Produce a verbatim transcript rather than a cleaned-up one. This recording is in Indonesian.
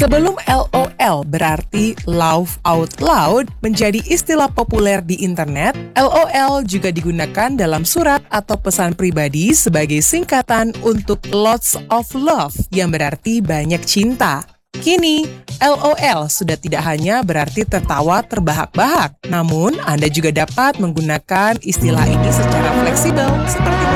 Sebelum LOL berarti laugh out loud menjadi istilah populer di internet, LOL juga digunakan dalam surat atau pesan pribadi sebagai singkatan untuk lots of love yang berarti banyak cinta. Kini, LOL sudah tidak hanya berarti tertawa terbahak-bahak, namun Anda juga dapat menggunakan istilah ini secara fleksibel seperti